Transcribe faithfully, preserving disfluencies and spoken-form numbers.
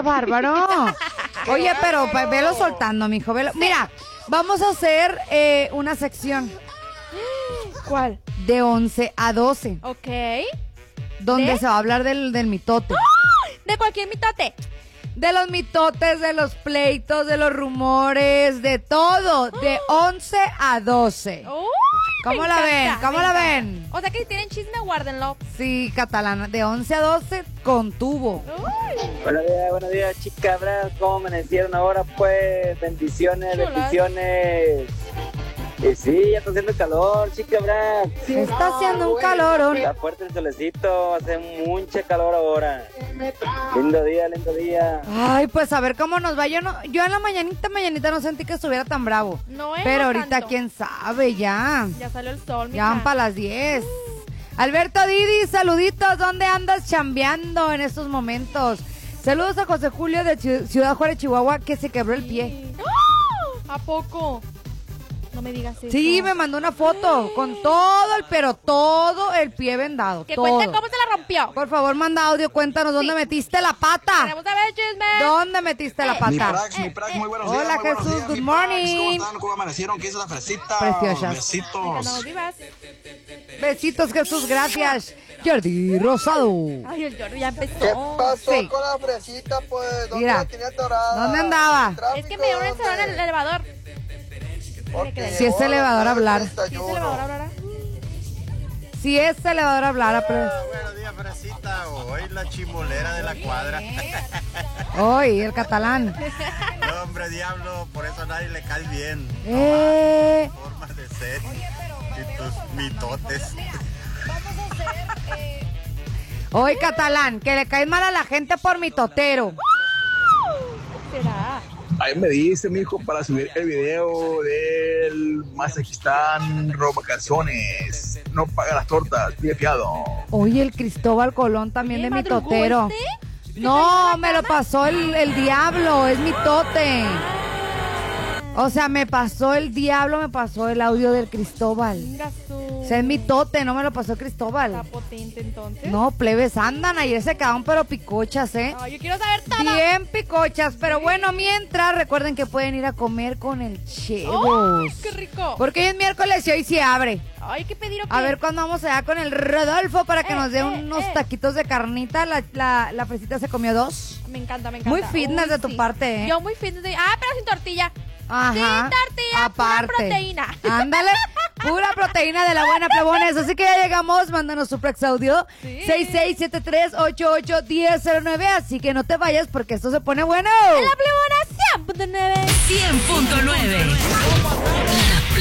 qué bárbaro. Oye, pero pues, velo soltando, mijo. Velo. Mira, vamos a hacer eh, una sección. ¿Cuál? De once a doce. Ok. Donde ¿De? se va a hablar del, del mitote. De cualquier mitote. De los mitotes, de los pleitos, de los rumores, de todo. De once a doce. Uy, ¿Cómo me la encanta, ven? ¿Cómo me la encanta. ven? O sea que si tienen chisme, guárdenlo. Sí, catalana. De once a doce con tubo. Uy, Buenos días, buenos días, chicas, ¿verdad? ¿Cómo amanecieron ahora? Pues, bendiciones, Chulas. bendiciones. Y sí, ya está haciendo calor, chica, ¿verdad? Está haciendo un calorón. Está fuerte el solecito, hace mucha calor ahora. Lindo día, lindo día. Ay, pues a ver cómo nos va. Yo no, yo en la mañanita, mañanita no sentí que estuviera tan bravo. no es Pero no ahorita, tanto. quién sabe, ya. Ya salió el sol, Ya van mija. para las diez. Alberto Didi, saluditos. ¿Dónde andas chambeando en estos momentos? Saludos a José Julio de Ciu- Ciudad Juárez, Chihuahua, que se quebró el pie. ¡Ah! ¿A poco? No me digas eso. Sí, me mandó una foto con todo el, pero todo el pie vendado. Que todo. cuente cómo se la rompió. Por favor, manda audio, cuéntanos dónde Sí. metiste la pata. Queremos saber el chisme. ¿Dónde metiste la Eh, Mi pata? Prax, mi Prax, muy buenos días. Hola, muy buenos Jesús, días, good mi Prax. morning. ¿Cómo están? ¿Cómo amanecieron? ¿Qué es la fresita? Preciosas. Besitos. Ganamos vivas. Besitos, Jesús, gracias. Jordi Rosado. Ay, el Jordi ya empezó. ¿Qué pasó Sí. con la fresita, pues? ¿Dónde Mira, la tenía atorada? ¿dónde andaba? ¿En tráfico? Es que me dio un encerrón en el ¿Dónde? elevador. Porque Si es llegó elevador a hablar. las ¿Sí es elevador ahora? Si es elevador hablara, pero... Buenos días, fresita. Hoy la chimolera de la cuadra. Hoy, el catalán. No, hombre, diablo, por eso a nadie le cae bien. Eh, Forma de ser y tus mitotes. hoy, catalán, que le caes mal a la gente por mi totero. ¿Será? Ahí me dice, mijo, para subir el video del Mazajistán roba calzones. No paga las tortas, bien fiado. Oye, el Cristóbal Colón también ¿Qué, de mi madrugó totero. este? No, me lo pasó el, el diablo, es mi tote. O sea, me pasó el diablo, me pasó el audio del Cristóbal. Venga su. O sea, es mi tote, no me lo pasó Está Cristóbal. potente entonces. No, plebes, andan, ayer se quedaron pero picochas, ¿eh? Ay, yo quiero saber todo. Bien picochas, pero bueno, mientras recuerden que pueden ir a comer con el Chevos. ¡Ay, qué rico! Porque hoy es miércoles y hoy sí abre. Ay, ¿qué pedir o qué? A ver cuándo vamos allá con el Rodolfo para que Eh, nos dé eh, unos eh. taquitos de carnita. La, la, la fresita se comió dos. Me encanta, me encanta. Muy fitness de tu parte, ¿eh? Yo muy fitness de... Ah, pero sin tortilla. Ajá. Sin tortilla, Aparte. pura proteína. Ándale, pura proteína de la buena, plebones. Así que ya llegamos, mándanos su Prex Audio Sí. seis seis siete tres ocho ocho uno cero cero nueve. Así que no te vayas porque esto se pone bueno. En la plebona cien punto nueve. cien punto nueve.